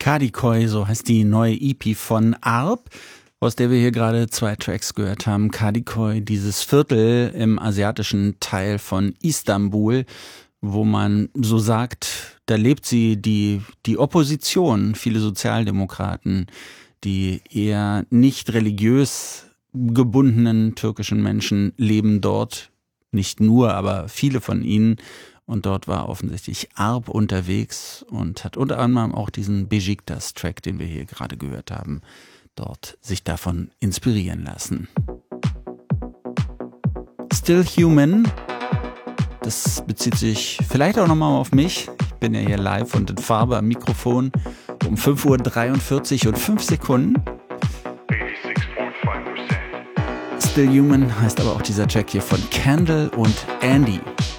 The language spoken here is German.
Kadikoy, so heißt die neue EP von Arp, aus der wir hier gerade 2 Tracks gehört haben. Kadikoy, dieses Viertel im asiatischen Teil von Istanbul, wo man so sagt, da lebt sie die Opposition, viele Sozialdemokraten, die eher nicht religiös gebundenen türkischen Menschen leben dort. Nicht nur, aber viele von ihnen. Und dort war offensichtlich Arp unterwegs und hat unter anderem auch diesen Beşiktaş-Track, den wir hier gerade gehört haben, dort sich davon inspirieren lassen. Still Human, das bezieht sich vielleicht auch nochmal auf mich. Ich bin ja hier live und in Farbe am Mikrofon um 5:43 und 5 Sekunden. Still Human heißt aber auch dieser Track hier von Candle und Andy.